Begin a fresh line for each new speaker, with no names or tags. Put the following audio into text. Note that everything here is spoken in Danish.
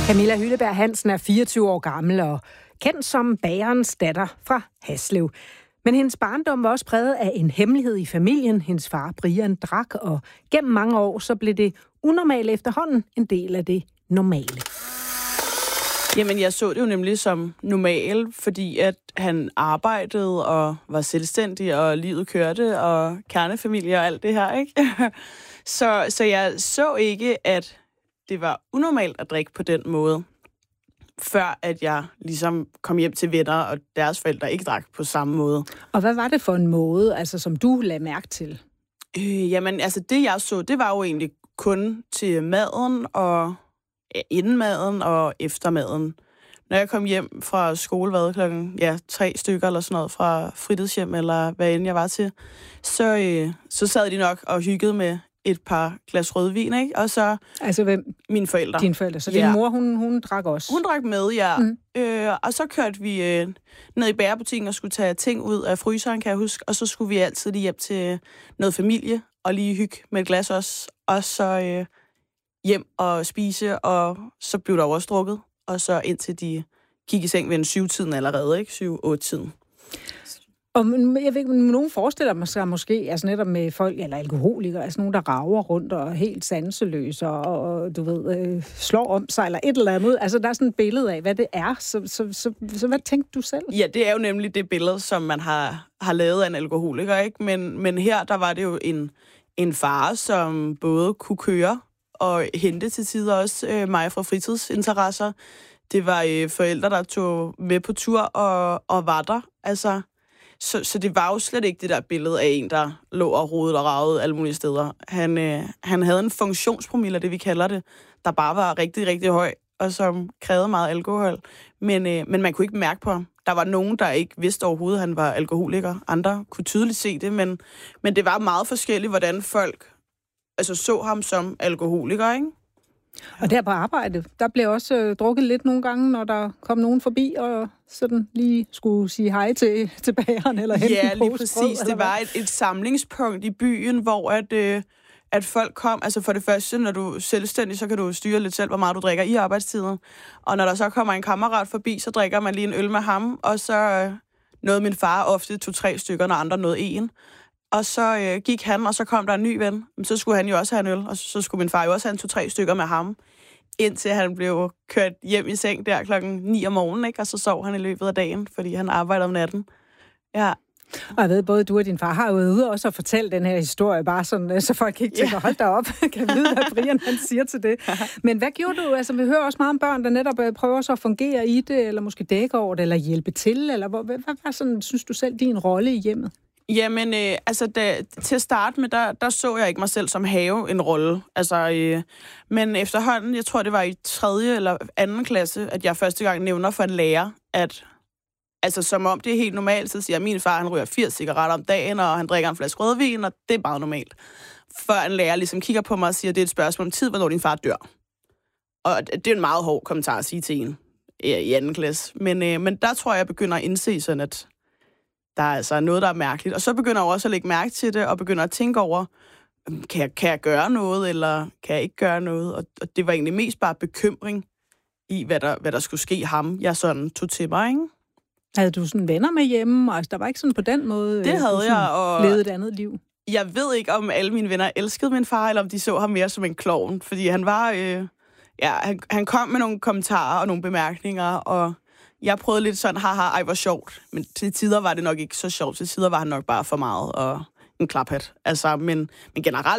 Camilla Hylleberg Hansen er 24 år gammel og kendt som bagerens datter fra Haslev. Men hendes barndom var også præget af en hemmelighed i familien. Hendes far, Brian, drak, og gennem mange år så blev det unormale efterhånden en del af det normale.
Jamen, jeg så det jo nemlig som normal, fordi at han arbejdede og var selvstændig, og livet kørte, og kernefamilie og alt det her, ikke? Så jeg så ikke, at det var unormalt at drikke på den måde, før at jeg ligesom kom hjem til venner, og deres forældre ikke drak på samme måde.
Og hvad var det for en måde, altså, som du lagde mærke til?
Jamen, altså det jeg så, det var jo egentlig kun til maden, og inden maden og efter maden. Når jeg kom hjem fra skole, hvad klokken 3 stykker eller sådan noget, fra fritidshjem, eller hvad end jeg var til, så sad de nok og hyggede med et par glas rødvin, ikke? Og så
altså hvem?
Mine forældre.
Dine forældre. Så din mor, hun drak også?
Hun drak med, ja. Og så kørte vi ned i bagerbutikken og skulle tage ting ud af fryseren, kan jeg huske. Og så skulle vi altid lige hjem til noget familie og lige hygge med et glas også. Og så hjem og spise, og så blev der også drukket. Og så indtil de gik i seng ved en 7-tiden allerede, ikke? 7-8-tiden.
Og jeg ved ikke, nogen forestiller sig måske, altså netop med folk, eller alkoholikere, altså nogen, der rager rundt og er helt sanseløse og du ved, slår om sig eller et eller andet. Altså der er sådan et billede af, hvad det er. Så hvad tænkte du selv?
Ja, det er jo nemlig det billede, som man har lavet af en alkoholiker, ikke? Men her, der var det jo en far, som både kunne køre og hente til tider også mig fra fritidsinteresser. Det var forældre, der tog med på tur og var der. Altså, så det var jo slet ikke det der billede af en, der lå og rodede og ragede alle mulige steder. Han havde en funktionspromille, det vi kalder det, der bare var rigtig, rigtig høj, og som krævede meget alkohol. Men man kunne ikke mærke på ham. Der var nogen, der ikke vidste overhovedet, at han var alkoholiker. Andre kunne tydeligt se det, men det var meget forskelligt, hvordan folk så ham som alkoholiker, ikke?
Og der på arbejde, der blev også drukket lidt nogle gange, når der kom nogen forbi og sådan lige skulle sige hej til bageren eller hente en
lige præcis. Det var et samlingspunkt i byen, hvor at folk kom. Altså for det første, når du er selvstændig, så kan du styre lidt selv, hvor meget du drikker i arbejdstiden. Og når der så kommer en kammerat forbi, så drikker man lige en øl med ham, og så nåede min far ofte 2-3 stykker, når andre nåede 1. Og så gik han, og så kom der en ny ven. Men så skulle han jo også have en øl, og så skulle min far jo også have 2-3 stykker med ham, indtil han blev kørt hjem i seng der klokken 9 om morgenen, ikke? Og så sov han i løbet af dagen, fordi han arbejdede om natten. Ja.
Og jeg ved, både du og din far har jo ude også at fortælle den her historie, bare sådan, så folk ikke tænker, hold da op, kan vide, hvad Brian han siger til det. Men hvad gjorde du? Altså, vi hører også meget om børn, der netop prøver så at fungere i det, eller måske dække over det, eller hjælpe til, eller hvad var sådan, synes du selv, din rolle i hjemmet?
Jamen, til at starte med, der så jeg ikke mig selv som have en rolle. Altså, men efterhånden, jeg tror, det var i 3. eller 2. klasse, at jeg første gang nævner for en lærer, at altså, som om det er helt normalt, så siger jeg, at min far, han ryger 80 cigaretter om dagen, og han drikker en flaske rødvin, og det er bare normalt. Før en lærer ligesom kigger på mig og siger, at det er et spørgsmål om tid, hvornår din far dør. Og det er en meget hård kommentar at sige til en i 2. klasse. Men der tror jeg begynder at indse sådan, at der er altså noget, der er mærkeligt. Og så begynder jeg også at lægge mærke til det, og begynder at tænke over, kan jeg gøre noget, eller kan jeg ikke gøre noget? Og det var egentlig mest bare bekymring i, hvad der skulle ske ham. Jeg sådan tog til mig, ikke?
Havde du sådan venner med hjemme? Altså, der var ikke sådan på den måde,
det havde jeg, og
levede et andet liv?
Jeg ved ikke, om alle mine venner elskede min far, eller om de så ham mere som en klovn. Fordi han var... han kom med nogle kommentarer og nogle bemærkninger, og jeg prøvede lidt sådan, ej, hvor sjovt. Men til tider var det nok ikke så sjovt. Til tider var han nok bare for meget og en klaphat. Altså, men generelt